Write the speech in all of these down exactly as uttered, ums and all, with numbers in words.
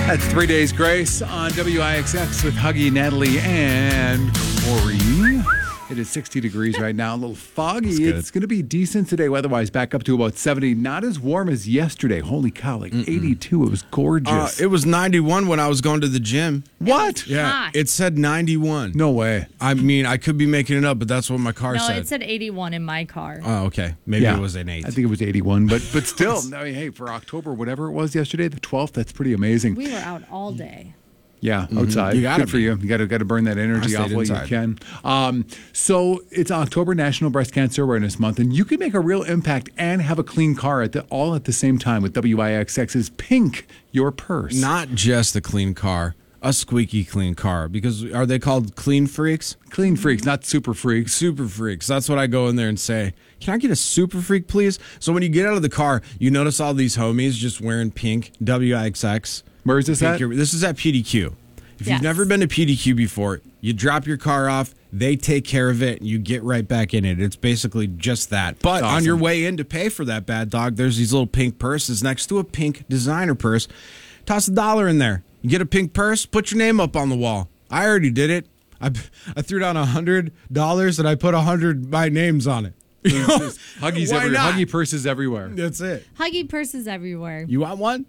That's Three Days Grace on W I X X with Huggy, Natalie, and Corey. It is sixty degrees right now, a little foggy. It's going to be decent today. Weather-wise, back up to about seventy. Not as warm as yesterday. Holy cow, like Mm-mm. eighty-two. It was gorgeous. Uh, it was ninety-one when I was going to the gym. What? Yeah, hot. It said ninety-one. No way. I mean, I could be making it up, but that's what my car no, said. it said eighty-one in my car. Oh, okay. Maybe Yeah. it was an eight. I think it was eighty-one, but but still, I mean, hey, for October, whatever it was yesterday, the twelfth, that's pretty amazing. We were out all day. Yeah, outside. You gotta Good for be. you. You got to got to burn that energy I off stayed while you inside. can. Um, so it's October National Breast Cancer Awareness Month, and you can make a real impact and have a clean car at the, all at the same time with W I X X's Pink Your Purse. Not just a clean car, a squeaky clean car. Because are they called clean freaks? Clean freaks, not super freaks. Super freaks. That's what I go in there and say. Can I get a super freak, please? So when you get out of the car, you notice all these homies just wearing pink W I X X. Where is this Pink at? Your- this is at P D Q. If Yes. you've never been to P D Q before, you drop your car off, they take care of it, and you get right back in it. It's basically just that. But Awesome. on your way in to pay for that bad dog, there's these little pink purses next to a pink designer purse. Toss a dollar in there. You get a pink purse, put your name up on the wall. I already did it. I, I threw down one hundred dollars and I put one hundred my names on it. Huggies Why everywhere. not? Huggy purses everywhere. That's it. Huggy purses everywhere. You want one?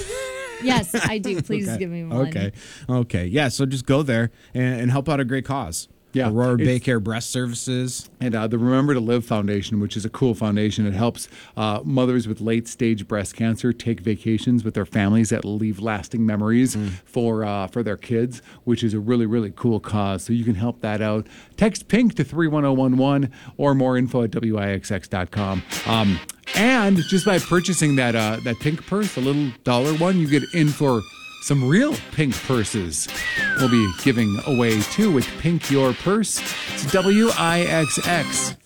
Yes, I do. Please Okay. give me one. Okay. Okay. Yeah. So just go there and, and help out a great cause. Yeah. Aurora It's- Baycare Breast Services. And uh, the Remember to Live Foundation, which is a cool foundation. It helps uh, mothers with late-stage breast cancer take vacations with their families that leave lasting memories for uh, for their kids, which is a really, really cool cause. So you can help that out. Text PINK to three one zero one one or more info at W I X X dot com. Um, and just by purchasing that uh, that pink purse, a little dollar one, you get in for some real pink purses we'll be giving away too with Pink Your Purse. It's W I X X.